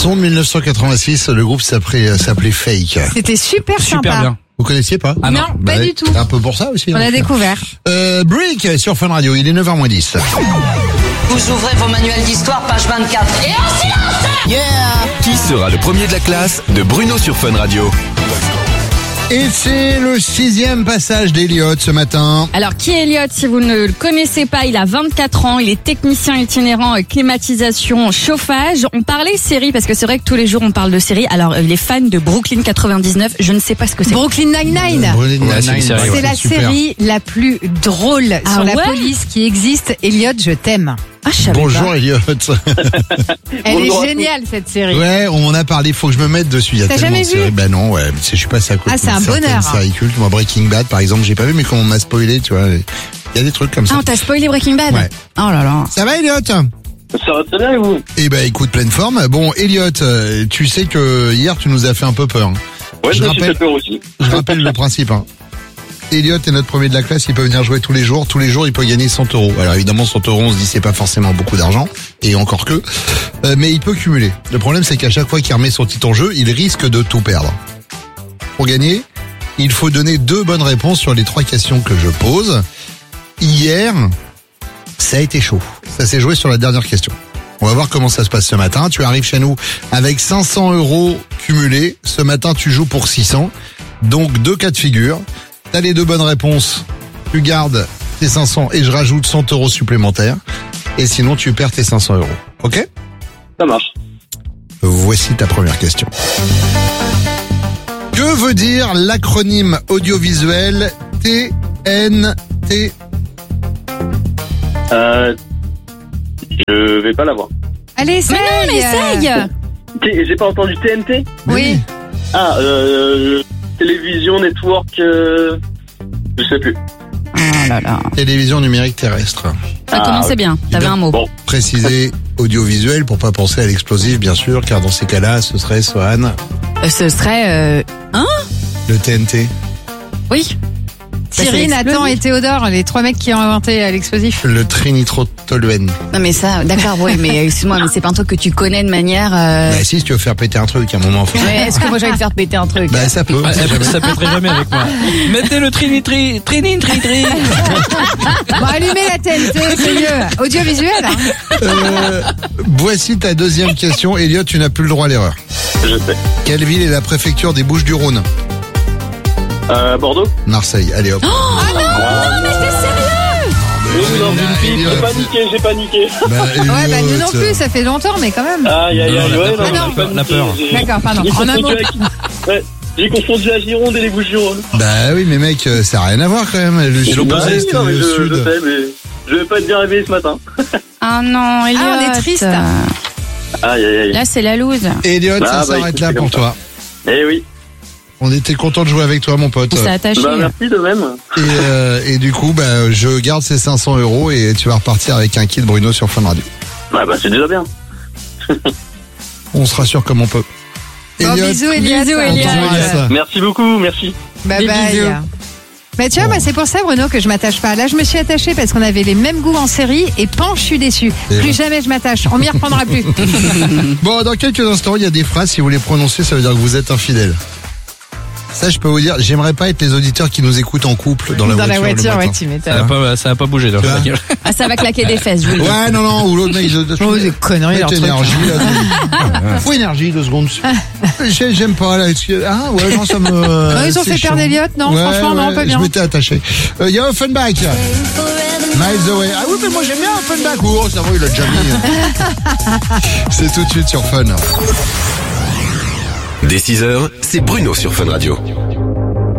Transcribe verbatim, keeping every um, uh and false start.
Son de dix-neuf cent quatre-vingt-six, le groupe s'appelait, s'appelait Fake. C'était super, Super sympa. bien. Vous connaissiez pas? Ah non, non, pas du tout. C'est un peu pour ça aussi. On l'a donc. découvert. Euh, Brick sur Fun Radio, il est neuf heures moins dix. Vous ouvrez vos manuels d'histoire, page vingt-quatre. Et en silence! Yeah! Qui sera le premier de la classe de Bruno sur Fun Radio? Et c'est le sixième passage d'Eliott ce matin. Alors, qui est Eliott? Si vous ne le connaissez pas, il a vingt-quatre ans, il est technicien itinérant euh, climatisation, chauffage. On parlait série, parce que c'est vrai que tous les jours on parle de série. Alors, euh, il est fan de Brooklyn quatre-vingt-dix-neuf, je ne sais pas ce que c'est. Brooklyn Nine-Nine. Brooklyn Ouais, c'est une Nine-Nine, série, C'est ouais. la super. série la plus drôle Ah sur la ouais police qui existe. Eliott, je t'aime. Ah, je savais Bonjour pas. Eliott. Elle Bonjour à est géniale, cette série. Ouais, on en a parlé, faut que je me mette dessus. Il y a T'as tellement jamais de vu séries. Ben non, ouais, c'est- je suis passé à côté. Ah, c'est un de certaines bonheur, hein. séries cultes. Moi, Breaking Bad, par exemple, j'ai pas vu, mais quand on m'a spoilé, tu vois, il y a des trucs comme ça. Ah, on t'a spoilé Breaking Bad? Ouais. Oh là là. Ça va, Eliott? Ça va très bien et vous? Eh ben, écoute, pleine forme. Bon, Eliott, euh, tu sais que hier, tu nous as fait un peu peur. Ouais, Je je me suis rappelle- fait peur aussi. Je rappelle le principe, hein. Eliott est notre premier de la classe, il peut venir jouer tous les jours. Tous les jours, il peut gagner cent euros. Alors évidemment, cent euros, on se dit c'est pas forcément beaucoup d'argent, et encore que. Euh, mais il peut cumuler. Le problème, c'est qu'à chaque fois qu'il remet son titre en jeu, il risque de tout perdre. Pour gagner, il faut donner deux bonnes réponses sur les trois questions que je pose. Hier, ça a été chaud. Ça s'est joué sur la dernière question. On va voir comment ça se passe ce matin. Tu arrives chez nous avec cinq cents euros cumulés. Ce matin, tu joues pour six cents. Donc, deux cas de figure. T'as les deux bonnes réponses. Tu gardes tes cinq cents et je rajoute cent euros supplémentaires. Et sinon, tu perds tes cinq cents euros. Ok? Ça marche. Voici ta première question. Que veut dire l'acronyme audiovisuel T N T? Euh, je vais pas l'avoir. Allez, essaye. Mais non, mais essaye! T- J'ai pas entendu T N T? Oui. Ah, euh, télévision, network, euh, je sais plus. Oh là là. Télévision numérique terrestre. Ça Ah, commençait ouais. bien, t'avais Bien. un mot. Bon, Préciser audiovisuel pour pas penser à l'explosif, bien sûr, car dans ces cas-là, ce serait Sohan, Euh, ce serait... Euh... le T N T. Oui. Thierry, Bah, c'est Nathan l'explosif. et Théodore, les trois mecs qui ont inventé euh, l'explosif. Le trinitrotoluène. Non mais ça, d'accord, oui, mais excuse-moi, mais c'est pas un truc que tu connais de manière... Euh... Bah si, si tu veux faire péter un truc, à un moment, faut... Ouais, est-ce que moi j'allais te faire péter un truc? Bah ça peut. Ah, on sait ça, jamais. ça pèterait jamais avec moi. Mettez le trini tri, trini tri tri. Bon, allumez la T N T, c'est mieux. Audiovisuel, hein. Euh, voici ta deuxième question. Eliott, tu n'as plus le droit à l'erreur. je sais. Quelle ville est la préfecture des Bouches-du-Rhône? Euh, Bordeaux? Marseille. Allez hop. Oui, non, j'ai Eliott. j'ai paniqué, j'ai paniqué. Bah, Ouais, bah nous Eliott. non plus, ça fait longtemps, mais quand même. Aïe, aïe, aïe, Non, ouais, la non, peur, j'ai paniqué, la peur. j'ai- D'accord, pardon. j'ai En un confondu mot. avec- ouais, j'ai confondu la Gironde et les Bouches-du-Rhône. Bah oui, mais mec, euh, ça n'a rien à voir quand même. Le sud, l'opposé, l'est, non, mais le je, sud. je sais, mais je vais pas être bien réveillé ce matin. Ah non, Eliott. Ah, on est triste. Aïe, aïe, aïe. Là, c'est la loose. Eliott, Ah, ça bah, s'arrête écoute, là c'est pour comme toi. Eh oui. On était content de jouer avec toi, mon pote. On s'est attaché. Bah, merci de même. Et, euh, et du coup, bah, je garde ces cinq cents euros et tu vas repartir avec un kit Bruno sur Fun Radio. Bah, bah, c'est déjà bien. On se rassure comme on peut. Bon, Eliott, bisous, Eliott. Bisous, on Eliott. t'embrasse. Merci beaucoup, merci. Bye Des bye. bisous. Bah tu vois, moi c'est pour ça, Bruno, que je m'attache pas. Là, je me suis attachée parce qu'on avait les mêmes goûts en série et pan, je suis déçue. Et Plus ouais. jamais je m'attache. On m'y reprendra plus. Bon, dans quelques instants, il y a des phrases, si vous les prononcez, ça veut dire que vous êtes infidèle. Ça, je peux vous dire, j'aimerais pas être les auditeurs qui nous écoutent en couple dans la Dans la voiture. le voiture, matin. ouais, tu Ça m'étonnes. va pas, ça va pas bouger dans Tu la vois gueule. Ah, ça va claquer des fesses, je vous le dis. Ouais, non, non, ou l'autre mec, de, de, Oh, des conneries, leur Mets truc, énergie, hein. là. Faut énergie, deux secondes. J'ai- J'aime pas, là. Est-ce que- Ah, ouais, non, ça me. Non, ils ont c'est fait chiant. perdre Eliott, non, Ouais, franchement, non, ouais, pas bien. Je m'étais attaché. Il euh, y a Offenbach. Miles Away. Ah oui, mais moi j'aime bien Offenbach. Oh, ça va, il a déjà mis. C'est tout de suite sur Fun. Dès six heures, c'est Bruno sur Fun Radio.